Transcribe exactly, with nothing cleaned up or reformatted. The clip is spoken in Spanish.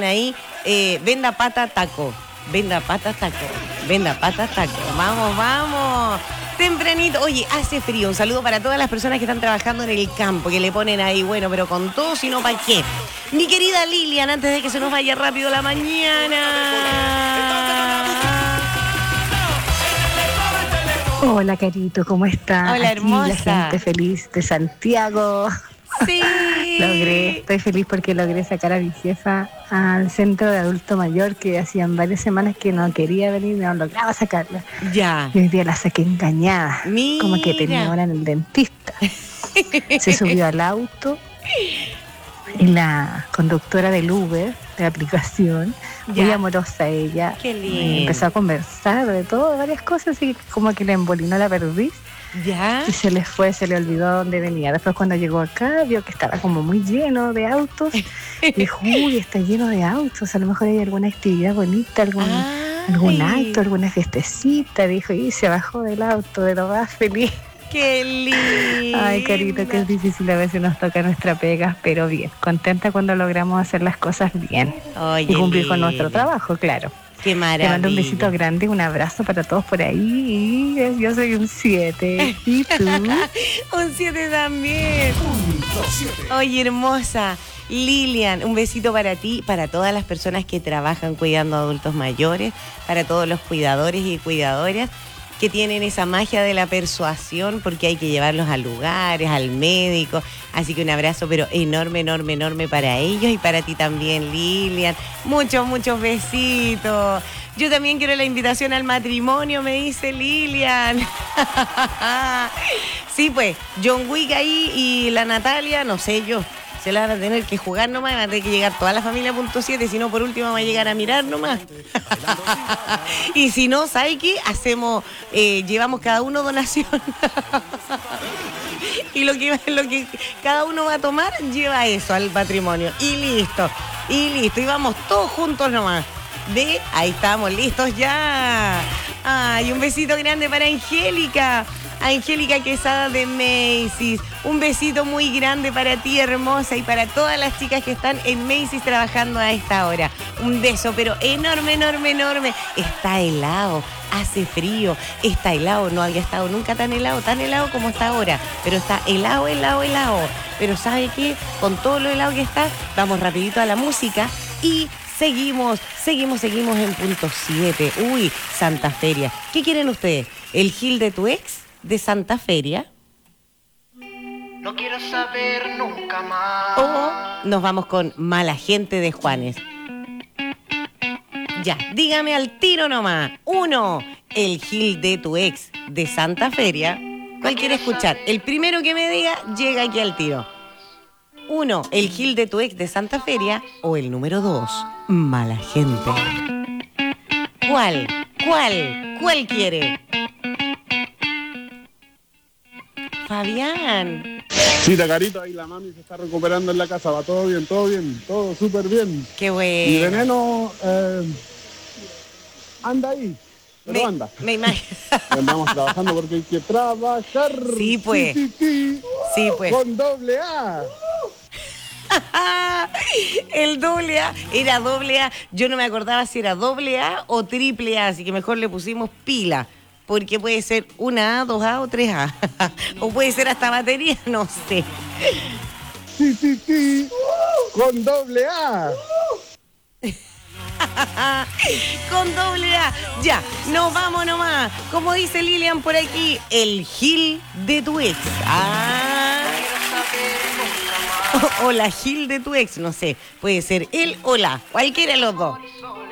dicen ahí, eh, venda pata taco, venda pata taco, venda pata taco. Vamos, vamos. Tempranito, oye, hace frío. Un saludo para todas las personas que están trabajando en el campo, que le ponen ahí, bueno, pero con todo, si no, ¿para qué? Mi querida Lilian, antes de que se nos vaya rápido la mañana. Hola, Carito, ¿cómo estás? Hola, hermosa. Aquí la gente feliz de Santiago. Sí. Logré, estoy feliz porque logré sacar a mi jefa al centro de adulto mayor, que hacían varias semanas que no quería venir, no lograba sacarla. Ya. Y hoy día la saqué engañada. Mira. Como que tenía hora en el dentista. Se subió al auto y la conductora del Uber, de la aplicación, ya. muy amorosa ella, qué lindo. Empezó a conversar de todo, de varias cosas, y como que le embolinó la perdiz. ¿Ya? Y se le fue, se le olvidó dónde venía. Después cuando llegó acá, vio que estaba como muy lleno de autos. Dijo, uy, está lleno de autos, a lo mejor hay alguna actividad bonita, algún, algún acto, alguna fiestecita. Dijo, y se bajó del auto, de lo más feliz. ¡Qué lindo! Ay, Carito, que es difícil a veces nos toca nuestra pega, pero bien. Contenta cuando logramos hacer las cosas bien. Oye, y cumplir lindo. con nuestro trabajo, claro. ¡Qué maravilla! Te mando un besito grande, un abrazo para todos por ahí. Y yo soy un siete. ¿Y tú? Un siete también. Oye, hermosa. Lilian, un besito para ti, para todas las personas que trabajan cuidando a adultos mayores, para todos los cuidadores y cuidadoras que tienen esa magia de la persuasión, porque hay que llevarlos a lugares, al médico. Así que un abrazo, pero enorme, enorme, enorme para ellos y para ti también, Lilian. Muchos, muchos besitos. Yo también quiero la invitación al matrimonio, me dice Lilian. Sí, pues, John Wick ahí y la Natalia, no sé yo. Se la van a tener que jugar nomás, van a tener que llegar toda la familia a punto siete, si no, por último, va a llegar a mirar nomás. Y si no, ¿sabes qué? Hacemos, eh, llevamos cada uno donación. Y lo que, lo que cada uno va a tomar, lleva eso al patrimonio. Y listo, y listo, y vamos todos juntos nomás. De, ahí estamos, listos ya. Ay, un besito grande para Angélica. Angélica Quesada de Macy's. Un besito muy grande para ti, hermosa, y para todas las chicas que están en Macy's trabajando a esta hora. Un beso, pero enorme, enorme, enorme. Está helado, hace frío, está helado. No había estado nunca tan helado, tan helado como está ahora. Pero está helado, helado, helado. Pero ¿sabe qué? Con todo lo helado que está, vamos rapidito a la música y seguimos, seguimos, seguimos en punto siete. Uy, Santa Feria. ¿Qué quieren ustedes? ¿El Gil de tu ex de Santa Feria? No quiero saber nunca más. O nos vamos con Mala Gente de Juanes. Ya, dígame al tiro nomás. Uno, el Gil de tu ex de Santa Feria. ¿Cuál quiere escuchar? El primero que me diga, llega aquí al tiro. Uno, el Gil de tu ex de Santa Feria. O el número dos, Mala Gente. ¿Cuál? ¿Cuál? ¿Cuál quiere? Fabián. Mira, Carito, ahí la mami se está recuperando en la casa. Va todo bien, todo bien, todo súper bien. Qué bueno. Y Veneno eh, anda ahí, pero me, anda. Me imagino. Andamos trabajando porque hay que trabajar. Sí, pues. Sí, sí, sí. Sí, pues. Con doble A. El doble A era doble A. Yo no me acordaba si era doble A o triple A, así que mejor le pusimos pila. Porque puede ser una A, dos A o tres A. O puede ser hasta batería, no sé. Sí, sí, sí. Con doble A. Con doble A. Ya, nos vamos nomás. Como dice Lilian por aquí, el Gil de tu ex. Ah. O, o la Gil de tu ex, no sé. Puede ser él o la. Cualquiera de los dos.